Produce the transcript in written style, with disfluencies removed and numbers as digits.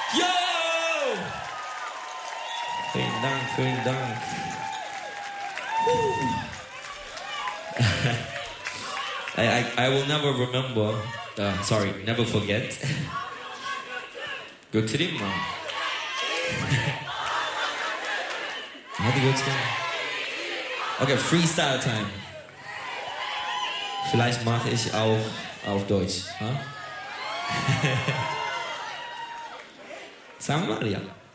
Yo! Vielen Dank, vielen Dank. I will never remember, never forget. Go to the mom. How do you go to them? Okay, Freestyle Time. Vielleicht mache ich auch auf Deutsch. Huh? Sagen wir mal, ja.